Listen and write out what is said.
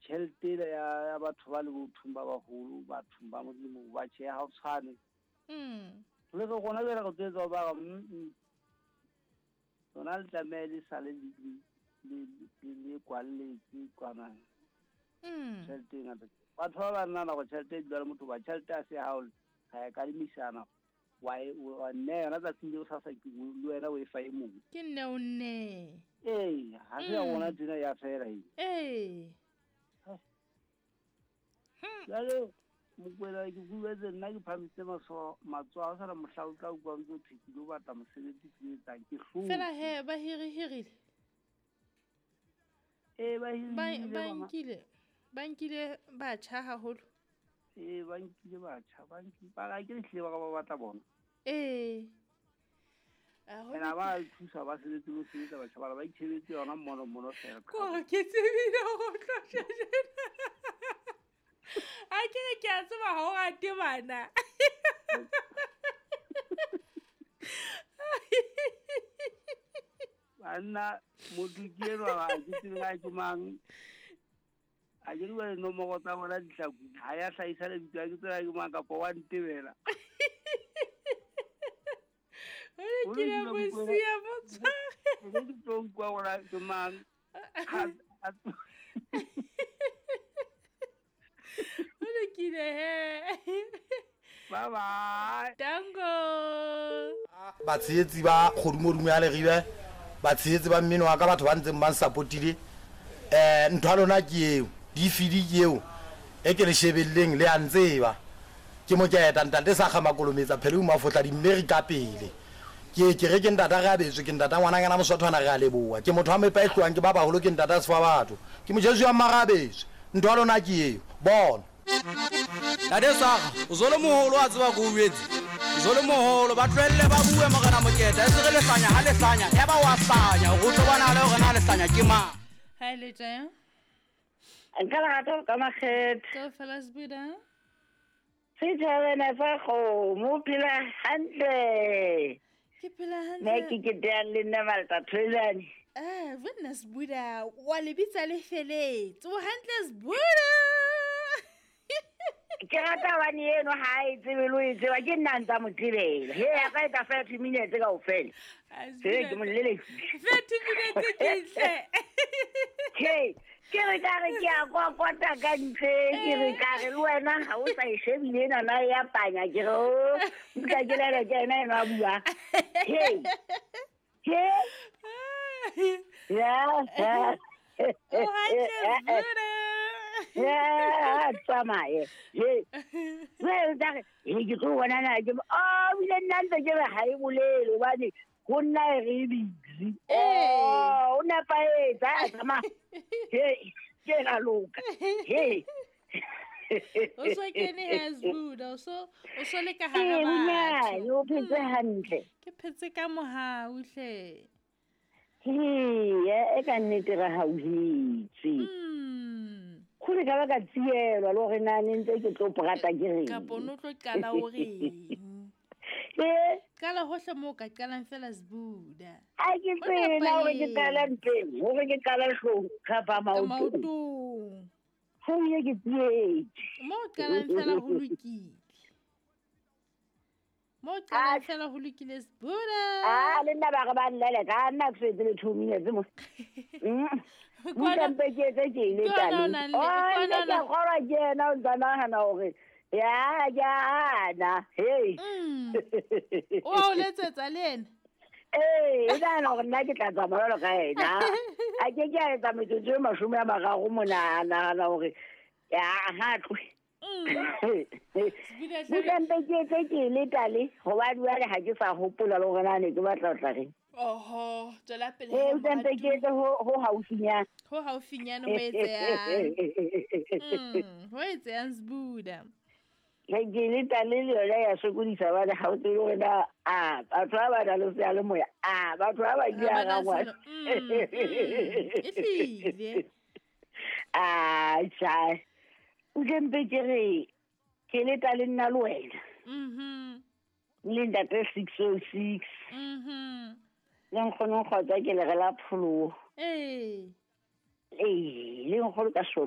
tšhelete ya batho ba le bothong ba bagolo bathong ba modimo ba tšea ga o tshwane le ge gona bjale go tsetsa ba lona le tlamee le sale le kwaletse kwana tšhelete e ngata batho ba ba nnana go tšhelete e dula le motho ba tšhelete a se gao ga e kadimisana wa nne yona tsatsing le o sasa ke le wena o e fa e mongwe ke nne o nne ee ga se ya gona dina ya fela ee jale mokwela ke buetse nna ke phamise matsoa a sana mohla o tla ukwang tso thekile o batla mosebetsi ke etsang ke hloo fela he ba hirihirile ee ba hirile ba nkile batjha haholo ee ba nkile batjha ba ke lehlile ba ka ba batla bona ee ena ba thusa ba sebetse go sebetsa batjha ba itshebetse yona mono fela ke tsebile go tlošetšena a ke re ke a tseba ga o gate bana banna motho ke enwa ga ke tsebe ga ke mang a ke diwa dinomoro tsa bona ditlhaku ga ya tlhaisa le bitsa ke tsela ke mang kapa wa ntebela kile mosia motsware ke tlonkwa gona ke mang kile he bye bye tango batsheetsi ba kgodumodumo ya legibe batsheetsi ba mmino wa ka batho ba ntseng ba nsapotile ntho a lona ke eo difidi ke eo e ke le shebelleng le a ntseba ke mo ke eta ntate sa kgamakolometsa phele o mafotla dimmeri ka pele ke re ke ntata ga betswe ke ntata ngwana ngana moswathwana re a leboa ke motho a mepa e tloang ke ba bagolo ke ntata sefa batho ke mojesu ya magabetswe ntho a lona ke eo bona Dade Saga uzole moholo a tseba go uetse uzole moholo ba tlwelle ba bue mogana moketa e se le sanya ha le sanya ya ba wa sanya go tlo bona le gore na le sanya ke ma ha le tja nkala gato ka makget go felas buda se tshaba na fa go mo pila hantle ke pila ne hantle ke le nna malta tholane witness buda wa le bitsa le feletse o hantle buda ke rata bane eno ha e tsebe lo e tseba ke nna ntsa motirela he ya ka ka 30 minutes ka o fela se ke mo lele 30 minutes ke tle hey ke re ka re ke a kwata ka ntle ke re ka re le wena ha o sa e shebile na ya panya ke re o ka ke le ke na na bua hey yeah oh hantle buda tsamaye well da ke go bona na ke bile nna ntse ke re ha e bolele bane go nna re busy una pa tsama ke la loka o so kene has buda so le ka hara batho yo phetse hantle ke phetse ka mohau hle e ka nnete ra ha o hitse khule ka baka tsielwa lo re nane ntse ke tlo prata ke re ka pono tlo qala o reng kala hohle mo ka qalang fela zbuda a ke tsena na o ke qala nteng o ke qala hlo khapa maoto ho ye ke tsietse mo qalang fela ho lokile mo qalang fela ho lokile zbuda le nna ba ga ba nlela ka nna ke se 2 minutes mo Kwana mpeketse ke ile tale ona ke gora jena o tsana hana hore ya na hey o letsetsa le ena ena no nna ke tla tsamaya ka ena a ke ke a etsa metsotso e 30 mona na hore ya ha tlwe mpeketse ke ile tale go ba dua le ha ke sa hopola le gore na ne ke batla tla reng oho tswela pele he mpeketse ho haufinyana ho etsang zbuda ke le tale le yona ya sokodisa ba le ha o tselo wena batho ba ba dalo se le moya batho ba ba dia ga ngwa ehlile chai o mpekere ke le tale nna le wena le ntate 606 le nkgono kgotsa ke le re la pholo le nkgono ka